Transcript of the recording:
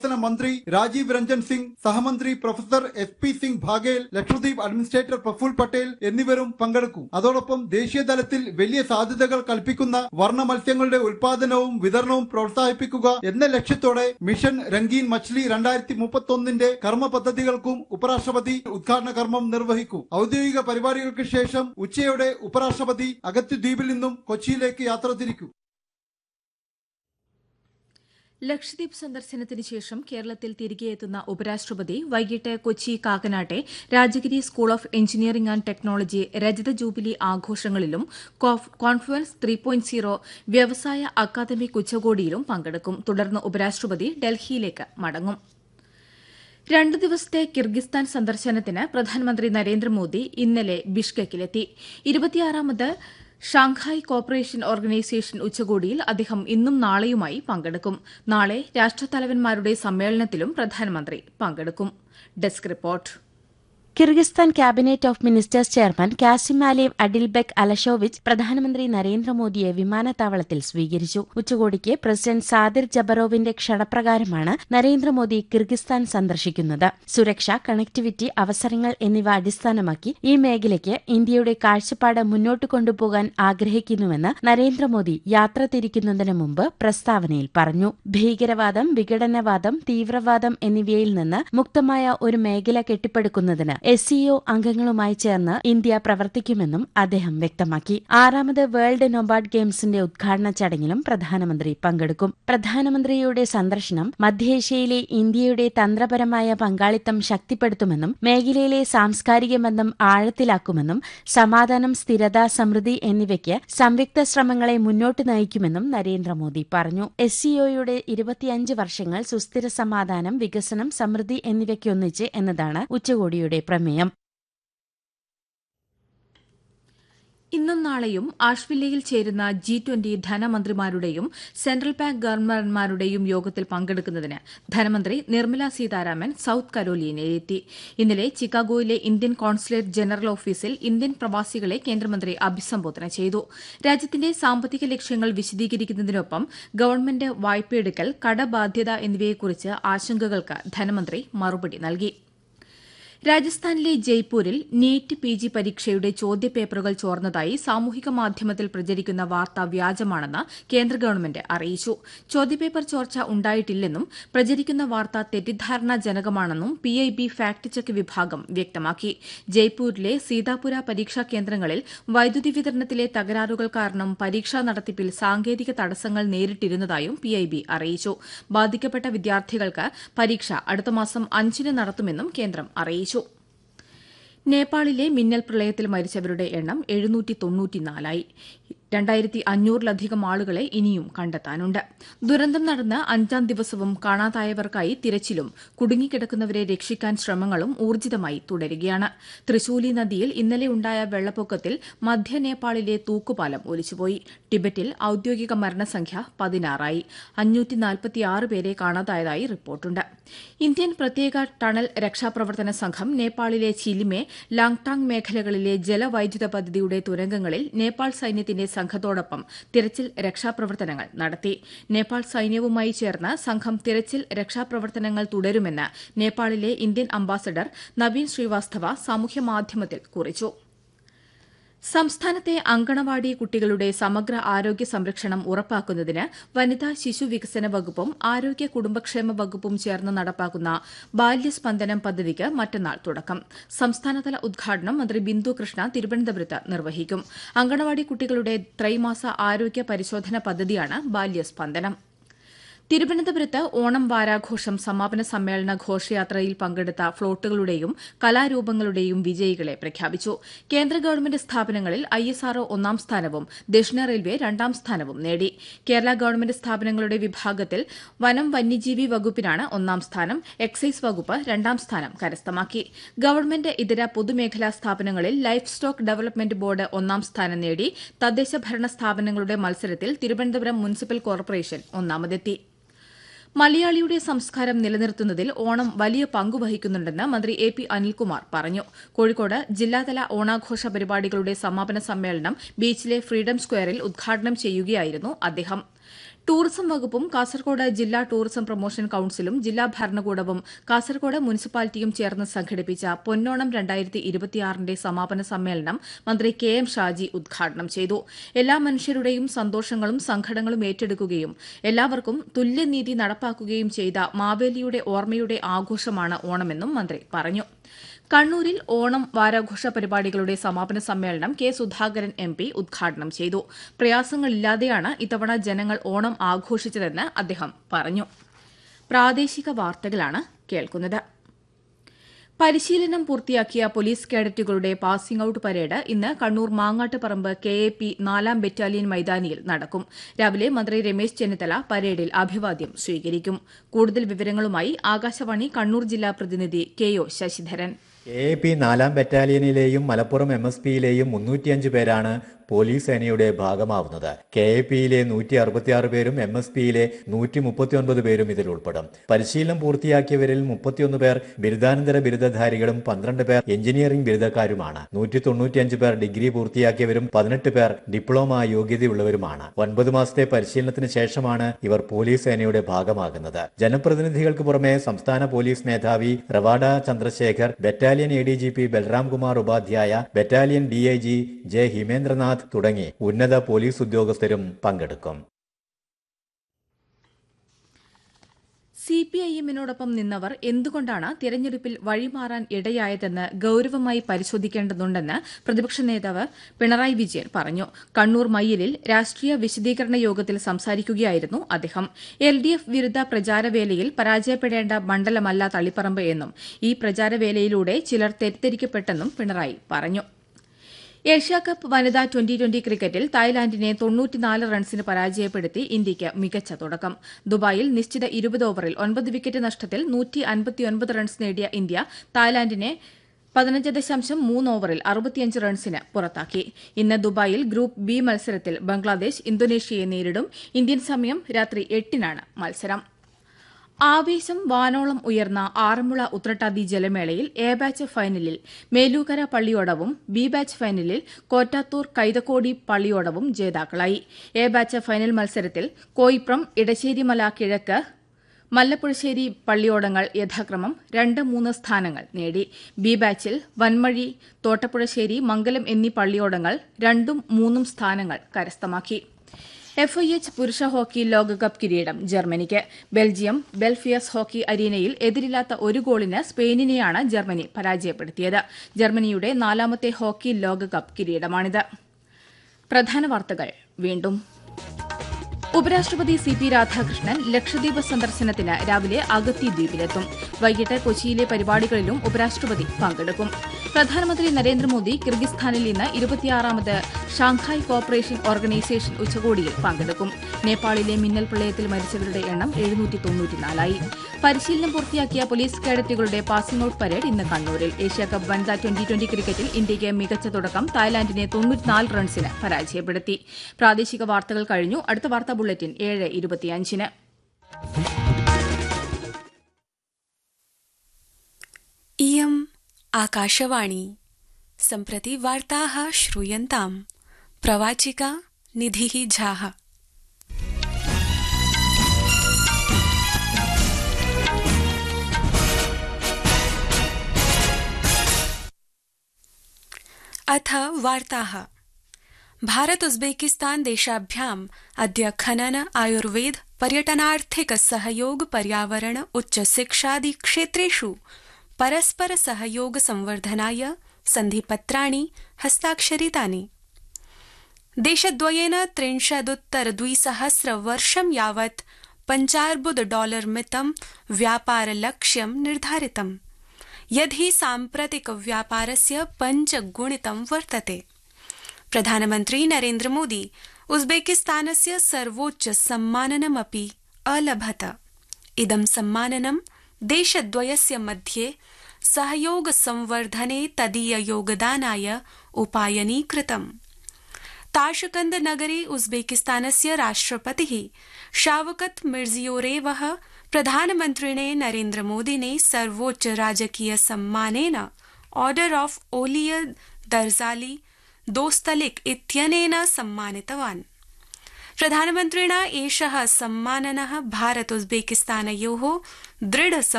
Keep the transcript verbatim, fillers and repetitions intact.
മന്ത്രി രാജീവ് രഞ്ജൻ സിംഗ്, സഹമന്ത്രി professor S P Singh Baghel, Lakshadweep administrator Praful Patel എന്നിവരും പങ്കെടുക്കും. അതോടൊപ്പം ദേശീയ തലത്തിൽ വലിയ സാധ്യതകൾ കൽപ്പിക്കുന്ന വർണ്ണ മത്സ്യങ്ങളുടെ ഉൽപാദനവും വിതരണവും പ്രോത്സാഹിപ്പിക്കുക എന്ന ലക്ഷ്യത്തോടെ മിഷൻ രംഗീൻ മച്ച്ലി രണ്ടായിരത്തി മുപ്പത്തി ഒന്നിന്റെ കർമ്മ പദ്ധതികൾക്കും ഉപരാഷ്ട്രപതി ഉദ്ഘാടന കർമ്മം നിർവഹിക്കും. ഔദ്യോഗിക പരിപാടികൾക്ക് ശേഷം ഉച്ചയോടെ ഉപരാഷ്ട്രപതി അഗത്തി ദ്വീപിൽ നിന്നും കൊച്ചിയിലേക്ക് യാത്ര തിരിക്കും. ലക്ഷദ്വീപ് സന്ദർശനത്തിന് ശേഷം കേരളത്തിൽ തിരികെയെത്തുന്ന ഉപരാഷ്ട്രപതി വൈകിട്ട് Kochi കാക്കനാട്ടെ Rajagiri school of engineering and technology രജത jubilee ആഘോഷങ്ങളിലും confluence three point zero വ്യവസായ അക്കാദമിക് ഉച്ചകോടിയിലും പങ്കെടുക്കും. തുടർന്ന് ഉപരാഷ്ട്രപതി ഡൽഹിയിലേക്ക് മടങ്ങും. രണ്ട് ദിവസത്തെ കിർഗിസ്ഥാൻ സന്ദർശനത്തിന് പ്രധാനമന്ത്രി നരേന്ദ്രമോദി ഇന്നലെ ബിഷ്കെക്കിലെത്തി. ഇരുപത്തിയാറാമത് ഷാങ്ഹായ് കോപ്പറേഷൻ ഓർഗനൈസേഷൻ ഉച്ചകോടിയിൽ അദ്ദേഹം ഇന്നും നാളെയുമായി പങ്കെടുക്കും. നാളെ രാഷ്ട്രത്തലവന്മാരുടെ സമ്മേളനത്തിലും പ്രധാനമന്ത്രി പങ്കെടുക്കും. Desk report. Kyrgyzstan cabinet of ministers chairman കാസിമാലേവ് അഡിൽബെക് അലഷോവിച്ച് പ്രധാനമന്ത്രി നരേന്ദ്രമോദിയെ വിമാനത്താവളത്തിൽ സ്വീകരിച്ചു. ഉച്ചകോടിക്ക് പ്രസിഡന്റ് സാദിർ ജബറോവിന്റെ ക്ഷണപ്രകാരമാണ് നരേന്ദ്രമോദി കിർഗിസ്ഥാൻ സന്ദർശിക്കുന്നത്. സുരക്ഷ, കണക്ടിവിറ്റി, അവസരങ്ങൾ എന്നിവ അടിസ്ഥാനമാക്കി ഈ മേഖലയ്ക്ക് ഇന്ത്യയുടെ കാഴ്ചപ്പാട് മുന്നോട്ട് കൊണ്ടുപോകാൻ ആഗ്രഹിക്കുന്നുവെന്ന് നരേന്ദ്രമോദി യാത്ര തിരിക്കുന്നതിന് മുമ്പ് പ്രസ്താവനയിൽ പറഞ്ഞു. ഭീകരവാദം, വിഘടനവാദം, തീവ്രവാദം എന്നിവയിൽ നിന്ന് മുക്തമായ ഒരു മേഖല കെട്ടിപ്പടുക്കുന്നതിന് എസ് സിഒ അംഗങ്ങളുമായി ചേർന്ന് ഇന്ത്യ പ്രവർത്തിക്കുമെന്നും അദ്ദേഹം വ്യക്തമാക്കി. ആറാമത് വേൾഡ് നൊബാർഡ് ഗെയിംസിന്റെ ഉദ്ഘാടന ചടങ്ങിലും പ്രധാനമന്ത്രി പങ്കെടുക്കും. പ്രധാനമന്ത്രിയുടെ സന്ദർശനം മധ്യേഷ്യയിലെ ഇന്ത്യയുടെ തന്ത്രപരമായ പങ്കാളിത്തം ശക്തിപ്പെടുത്തുമെന്നും മേഖലയിലെ സാംസ്കാരിക ബന്ധം ആഴത്തിലാക്കുമെന്നും സമാധാനം, സ്ഥിരത, സമൃദ്ധി എന്നിവയ്ക്ക് സംയുക്ത ശ്രമങ്ങളെ മുന്നോട്ട് നയിക്കുമെന്നും നരേന്ദ്രമോദി പറഞ്ഞു. എസ് സിഒയുടെ ഇരുപത്തിയഞ്ച് വർഷങ്ങൾ സുസ്ഥിര സമാധാനം, വികസനം, സമൃദ്ധി എന്നിവയ്ക്കൊന്നിച്ച് എന്നതാണ് ഉച്ചകോടിയുടെ പ്രമേയം. ഇന്നും നാളെയും ആഷ്വില്ലയിൽ ചേരുന്ന ജി ട്വന്റി ധനമന്ത്രിമാരുടെയും സെൻട്രൽ ബാങ്ക് ഗവർണർമാരുടെയും യോഗത്തിൽ പങ്കെടുക്കുന്നതിന് ധനമന്ത്രി നിർമ്മല സീതാരാമൻ സൌത്ത് കരോലിനയിലെത്തി. ഇന്നലെ ചിക്കാഗോയിലെ ഇന്ത്യൻ കോൺസുലേറ്റ് ജനറൽ ഓഫീസിൽ ഇന്ത്യൻ പ്രവാസികളെ കേന്ദ്രമന്ത്രി അഭിസംബോധന ചെയ്തു. രാജ്യത്തിന്റെ സാമ്പത്തിക ലക്ഷ്യങ്ങൾ വിശദീകരിക്കുന്നതിനൊപ്പം ഗവൺമെന്റ് വായ്പയെടുക്കൽ, കടബാധ്യത എന്നിവയെക്കുറിച്ച് ആശങ്കകൾക്ക് ധനമന്ത്രി മറുപടി നൽകി. രാജസ്ഥാനിലെ ജയ്പൂരിൽ നീറ്റ് പി ജി പരീക്ഷയുടെ ചോദ്യപേപ്പറുകൾ ചോർന്നതായി സാമൂഹിക മാധ്യമത്തിൽ പ്രചരിക്കുന്ന വാർത്ത വ്യാജമാണെന്ന് കേന്ദ്ര ഗവൺമെന്റ് അറിയിച്ചു. ചോദ്യപേപ്പർ ചോർച്ച ഉണ്ടായിട്ടില്ലെന്നും പ്രചരിക്കുന്ന വാർത്ത തെറ്റിദ്ധാരണാജനകമാണെന്നും P I B fact check വിഭാഗം വ്യക്തമാക്കി. ജയ്പൂരിലെ സീതാപുര പരീക്ഷാ കേന്ദ്രങ്ങളിൽ വൈദ്യുതി വിതരണത്തിലെ തകരാറുകൾ കാരണം പരീക്ഷാ നടത്തിപ്പിൽ സാങ്കേതിക തടസ്സങ്ങൾ നേരിട്ടിരുന്നതായും പി ഐ ബി അറിയിച്ചു. ബാധിക്കപ്പെട്ട വിദ്യാർത്ഥികൾക്ക് പരീക്ഷ അടുത്ത മാസം അഞ്ചിന് നടത്തുമെന്നും കേന്ദ്രം അറിയിച്ചു. നേപ്പാളിലെ മിന്നൽ പ്രളയത്തിൽ മരിച്ചവരുടെ എണ്ണം എഴുന്നൂറ്റി തൊണ്ണൂറ്റിനാലായി. രണ്ടായിരത്തി അഞ്ഞൂറിലധികം ആളുകളെ ഇനിയും കണ്ടെത്താനുണ്ട്. ദുരന്തം നടന്ന് അഞ്ചാം ദിവസവും കാണാതായവർക്കായി തിരച്ചിലും കുടുങ്ങിക്കിടക്കുന്നവരെ രക്ഷിക്കാൻ ശ്രമങ്ങളും ഊർജിതമായി തുടരുകയാണ്. ത്രിശൂലി നദിയിൽ ഇന്നലെ ഉണ്ടായ വെള്ളപ്പൊക്കത്തിൽ മധ്യ നേപ്പാളിലെ തൂക്കുപാലം ഒലിച്ചുപോയി. ടിബറ്റിൽ ഔദ്യോഗിക മരണസംഖ്യ പതിനാറായി. അഞ്ഞൂറ്റി നാൽപ്പത്തിയാറ് പേരെ കാണാതായതായി റിപ്പോർട്ടുണ്ട്. ഇന്ത്യൻ പ്രത്യേക ടണൽ രക്ഷാപ്രവർത്തന സംഘം നേപ്പാളിലെ ചിലിമെ, ലാങ്ടാങ് മേഖലകളിലെ ജലവൈദ്യുത പദ്ധതിയുടെ തുരങ്കങ്ങളിൽ നേപ്പാൾ സൈന്യത്തിന്റെ സംഘത്തോടൊപ്പം തിരച്ചിൽ രക്ഷാപ്രവർത്തനങ്ങൾ നടത്തി. നേപ്പാൾ സൈന്യവുമായി ചേർന്ന് സംഘം തിരച്ചിൽ രക്ഷാപ്രവർത്തനങ്ങൾ തുടരുമെന്ന് നേപ്പാളിലെ ഇന്ത്യൻ അംബാസഡർ നവീൻ ശ്രീവാസ്തവ സാമൂഹ്യമാധ്യമത്തിൽ കുറിച്ചു. സംസ്ഥാനത്തെ അങ്കണവാടി കുട്ടികളുടെ സമഗ്ര ആരോഗ്യ സംരക്ഷണം ഉറപ്പാക്കുന്നതിന് വനിതാ ശിശു വികസന വകുപ്പും ആരോഗ്യ കുടുംബക്ഷേമ വകുപ്പും ചേർന്ന് നടപ്പാക്കുന്ന ബാല്യസ്പന്ദനം പദ്ധതിക്ക് മറ്റന്നാൾ തുടക്കം. സംസ്ഥാനതല ഉദ്ഘാടനം മന്ത്രി ബിന്ദു കൃഷ്ണ തിരുവനന്തപുരത്ത് നിർവഹിക്കും. അങ്കണവാടി കുട്ടികളുടെ ത്രൈമാസ ആരോഗ്യ പരിശോധന പദ്ധതിയാണ് ബാല്യസ്പന്ദനം. തിരുവനന്തപുരത്ത് ഓണം വാരാഘോഷം സമാപന സമ്മേളന ഘോഷയാത്രയിൽ പങ്കെടുത്ത ഫ്ളോട്ടുകളുടെയും കലാരൂപങ്ങളുടെയും വിജയികളെ പ്രഖ്യാപിച്ചു. കേന്ദ്ര ഗവൺമെന്റ് സ്ഥാപനങ്ങളിൽ ഐ എസ് ആർ ഒ ഒന്നാം സ്ഥാനവും ദക്ഷിണ റെയിൽവേ രണ്ടാം സ്ഥാനവും നേടി. കേരള ഗവൺമെന്റ് സ്ഥാപനങ്ങളുടെ വിഭാഗത്തിൽ വനം വന്യജീവി വകുപ്പിനാണ് ഒന്നാം സ്ഥാനം. എക്സൈസ് വകുപ്പ് രണ്ടാം സ്ഥാനം കരസ്ഥമാക്കി. ഗവൺമെന്റ് ഇതര പൊതുമേഖലാ സ്ഥാപനങ്ങളിൽ ലൈഫ് സ്റ്റോക്ക് ഡെവലപ്മെന്റ് ബോർഡ് ഒന്നാം സ്ഥാനം നേടി. തദ്ദേശ ഭരണ സ്ഥാപനങ്ങളുടെ മത്സരത്തിൽ തിരുവനന്തപുരം മുനിസിപ്പൽ കോർപ്പറേഷൻ ഒന്നാമതെത്തി. മലയാളിയുടെ സംസ്കാരം നിലനിർത്തുന്നതിൽ ഓണം വലിയ പങ്കുവഹിക്കുന്നുണ്ടെന്ന് മന്ത്രി എ പി അനിൽകുമാർ പറഞ്ഞു. കോഴിക്കോട് ജില്ലാതല ഓണാഘോഷ പരിപാടികളുടെ സമാപന സമ്മേളനം ബീച്ചിലെ ഫ്രീഡം സ്ക്വയറിൽ ഉദ്ഘാടനം ചെയ്യുകയായിരുന്നു അദ്ദേഹം. ടൂറിസം വകുപ്പും കാസർകോട് ജില്ലാ ടൂറിസം പ്രൊമോഷൻ കൌൺസിലും ജില്ലാ ഭരണകൂടവും കാസർകോട് മുനിസിപ്പാലിറ്റിയും ചേർന്ന് സംഘടിപ്പിച്ച പൊന്നോണം രണ്ടായിരത്തി ഇരുപത്തിയാറിന്റെ സമാപന സമ്മേളനം മന്ത്രി കെ എം ഷാജി ഉദ്ഘാടനം ചെയ്തു. എല്ലാ മനുഷ്യരുടെയും സന്തോഷങ്ങളും സങ്കടങ്ങളും ഏറ്റെടുക്കുകയും എല്ലാവർക്കും തുല്യനീതി നടപ്പാക്കുകയും ചെയ്ത മാവേലിയുടെ ഓർമ്മയുടെ ആഘോഷമാണ് ഓണമെന്നും മന്ത്രി പറഞ്ഞു. കണ്ണൂരിൽ ഓണം വാരാഘോഷ പരിപാടികളുടെ സമാപന സമ്മേളനം കെ സുധാകരൻ എം പി ഉദ്ഘാടനം ചെയ്തു. പ്രയാസങ്ങളില്ലാതെയാണ് ഇത്തവണ ജനങ്ങൾ ഓണം ആഘോഷിച്ചതെന്ന് അദ്ദേഹം പറഞ്ഞു. പ്രാദേശിക വാർത്തകളാണ് കേൾക്കുന്നത്. പരിശീലനം പൂർത്തിയാക്കിയ പോലീസ് കേഡറ്റുകളുടെ പാസിംഗ് ഔട്ട് പരേഡ് ഇന്ന് Kannur Mangattuparamba K A P നാലാം ബറ്റാലിയൻ മൈതാനിയിൽ നടക്കും. രാവിലെ മന്ത്രി രമേശ് ചെന്നിത്തല പരേഡിൽ അഭിവാദ്യം സ്വീകരിക്കും. കൂടുതൽ വിവരങ്ങളുമായി ആകാശവാണി കണ്ണൂർ ജില്ലാ പ്രതിനിധി K O Sasidharan. K A P നാലാം ബറ്റാലിയനിലെയും മലപ്പുറം എം എസ് പിയിലെയും മുന്നൂറ്റിയഞ്ച് പേരാണ് പോലീസ് സേനയുടെ ഭാഗമാവുന്നത്. കെ എ പിയിലെ നൂറ്റി അറുപത്തിയാറ് പേരും എം എസ് പിയിലെ നൂറ്റി മുപ്പത്തിയൊൻപത് പേരും ഇതിൽ ഉൾപ്പെടും. പരിശീലനം പൂർത്തിയാക്കിയവരിൽ മുപ്പത്തിയൊന്ന് പേർ ബിരുദാനന്തര ബിരുദധാരികളും പന്ത്രണ്ട് പേർ എഞ്ചിനീയറിംഗ് ബിരുദക്കാരുമാണ്. നൂറ്റി തൊണ്ണൂറ്റിയഞ്ച് പേർ ഡിഗ്രി പൂർത്തിയാക്കിയവരും പതിനെട്ട് പേർ ഡിപ്ലോമ യോഗ്യതയുള്ളവരുമാണ്. ഒൻപത് മാസത്തെ പരിശീലനത്തിന് ശേഷമാണ് ഇവർ പോലീസ് സേനയുടെ ഭാഗമാകുന്നത്. ജനപ്രതിനിധികൾക്ക് പുറമെ സംസ്ഥാന പോലീസ് മേധാവി Ravada Chandrasekhar, battalion A D G P Balram Kumar Upadhyaya, battalion D I G J Himendranath തുടങ്ങി ഉന്നത പോലീസ് ഉദ്യോഗസ്ഥരും പങ്കെടുക്കും. സി പി ഐ എമ്മിനോടൊപ്പം നിന്നവർ എന്തുകൊണ്ടാണ് തിരഞ്ഞെടുപ്പിൽ വഴിമാറാൻ ഇടയായതെന്ന് ഗൌരവമായി പരിശോധിക്കേണ്ടതുണ്ടെന്ന് പ്രതിപക്ഷ നേതാവ് പിണറായി വിജയൻ പറഞ്ഞു. കണ്ണൂർ മയ്യിലിൽ രാഷ്ട്രീയ വിശദീകരണ യോഗത്തിൽ സംസാരിക്കുകയായിരുന്നു അദ്ദേഹം. എൽ ഡി എഫ് വിരുദ്ധ പ്രചാരവേലയിൽ പരാജയപ്പെടേണ്ട മണ്ഡലമല്ല തളിപ്പറമ്പ് എന്നും ഈ പ്രചാരവേലയിലൂടെ ചിലർ തെറ്റിദ്ധരിക്കപ്പെട്ടെന്നും പിണറായി പറഞ്ഞു. ഏഷ്യാകപ്പ് വനിതാ ട്വന്റി ട്വന്റി ക്രിക്കറ്റിൽ തായ്ലാന്റിനെ തൊണ്ണൂറ്റിനാല് റൺസിന് പരാജയപ്പെടുത്തി ഇന്ത്യയ്ക്ക് മികച്ച തുടക്കം. ദുബായിൽ നിശ്ചിത ഇരുപത് ഓവറിൽ ഒൻപത് വിക്കറ്റ് നഷ്ടത്തിൽ നൂറ്റി അൻപത്തിയൊൻപത് റൺസ് നേടിയ ഇന്ത്യ തായ്ലാന്റിനെ പതിനഞ്ച് ദശാംശം മൂന്ന് ഓവറിൽ അറുപത്തിയഞ്ച് റൺസിന് പുറത്താക്കി. ഇന്ന് ദുബായിൽ ഗ്രൂപ്പ് ബി മത്സരത്തിൽ ബംഗ്ലാദേശ് ഇന്തോനേഷ്യയെ നേരിടും. ഇന്ത്യൻ സമയം രാത്രി എട്ടിനാണ് മത്സരം. ആവേശം വാനോളം ഉയർന്ന ആറന്മുള ഉത്രട്ടാതി ജലമേളയിൽ എ ബാച്ച് ഫൈനലിൽ മേലൂക്കര പള്ളിയോടവും ബി ബാച്ച് ഫൈനലിൽ കോറ്റാത്തൂർ കൈതക്കോടി പള്ളിയോടവും ജേതാക്കളായി. എ ബാച്ച് ഫൈനൽ മത്സരത്തിൽ കോയിപ്രം ഇടശ്ശേരിമല കിഴക്ക് മല്ലപ്പുഴശ്ശേരി പള്ളിയോടങ്ങൾ യഥാക്രമം രണ്ട് മൂന്ന് സ്ഥാനങ്ങൾ നേടി. ബി ബാച്ചിൽ വൻമഴി, തോട്ടപ്പുഴശ്ശേരി, മംഗലം എന്നീ പള്ളിയോടങ്ങൾ രണ്ടും മൂന്നും സ്ഥാനങ്ങൾ കരസ്ഥമാക്കി. എഫ് ഐ എച്ച് പുരുഷ ഹോക്കി ലോകകപ്പ് കിരീടം ജർമ്മനിക്ക്. ബെൽജിയം ബെൽഫിയസ് ഹോക്കി അരീനയിൽ എതിരില്ലാത്ത ഒരു ഗോളിന് സ്പെയിനിനെയാണ് ജർമ്മനി പരാജയപ്പെടുത്തിയത്. ജർമ്മനിയുടെ നാലാമത്തെ ഹോക്കി ലോകകപ്പ് കിരീടമാണിത്. പ്രധാന വാർത്തകൾ വീണ്ടും. ഉപരാഷ്ട്രപതി സി പി രാധാകൃഷ്ണൻ ലക്ഷദ്വീപ് സന്ദർശനത്തിന് രാവിലെ അഗത്തി ദ്വീപിലെത്തും. വൈകിട്ട് കൊച്ചിയിലെ പരിപാടികളിലും ഉപരാഷ്ട്രപതി പങ്കെടുക്കും. പ്രധാനമന്ത്രി നരേന്ദ്രമോദി കിർഗിസ്ഥാനിൽ ഇന്ന് ഇരുപത്തിയാറാമത് ഷാങ്ഹായ് കോർപ്പറേഷൻ ഓർഗനൈസേഷൻ ഉച്ചകോടിയിൽ പങ്കെടുക്കും. നേപ്പാളിലെ മിന്നൽ പ്രളയത്തിൽ മരിച്ചവരുടെ എണ്ണം എഴുന്നൂറ്റി തൊണ്ണൂറ്റിനാലായി. പരിശീലനം പൂർത്തിയാക്കിയ പോലീസ് കേഡറ്റുകളുടെ പാസിംഗ് ഔട്ട് പരേഡ് ഇന്ന് കണ്ണൂരിൽ. ഏഷ്യാകപ്പ് വനിതാ ട്വന്റി ട്വന്റി ക്രിക്കറ്റിൽ ഇന്ത്യയ്ക്ക് മികച്ച തുടക്കം. തായ്ലാന്റിനെ തൊണ്ണൂറ്റിനാല് റൺസിന് പരാജയപ്പെടുത്തി. പ്രാദേശിക വാർത്തകൾ കഴിഞ്ഞു. അടുത്ത വാർത്താ ബുള്ളറ്റിൻ ഏഴ് ഇരുപത്തിയഞ്ചിന്. इयम् आकाशवाणी सम्प्रति वार्ताः श्रूयन्ताम्. प्रवाचिका निधिः झाः. अथ वार्ताः. भारत उज्बेकिस्तान देशाभ्याम् अद्य खनन, आयुर्वेद, पर्यटनार्थिक सहयोग, पर्यावरण, उच्च शिक्षादि क्षेत्रेषु परस्पर सहयोग संवर्धनाय सन्धिपत्राणि हस्ताक्षरितानि. देशद्वयेन त्रिंशदुत्तर द्विसहस्र वर्षं यावत् पञ्चार्बुद डॉलर मितं व्यापारलक्ष्यं निर्धारितम्, यद्धि साम्प्रतिक व्यापारस्य पञ्चगुणितं वर्तते. प्रधानमन्त्री नरेन्द्र मोदी उज्बेकिस्तानस्य सर्वोच्च सम्माननमपि अलभत. इदं सम्माननं देशद्वयस्य मध्ये सहयोग संवर्धने तदीय योगदानाय उपायनीकृतम्. ताशकंद नगरे उज्बेकिस्तानस्य राष्ट्रपतिः शावकत मिर्जियोरेवः प्रधानमन्त्रिणे नरेन्द्र मोदिने सर्वोच्च राजकीय सम्मानेन ऑर्डर ऑफ ओलिय दर्जाली दोस्तलिक इत्यनेन सम्मानितवान्. प्रधानमन्त्रिणा एषः सम्माननः भारत उज्बेकिस्तानयोः दृढ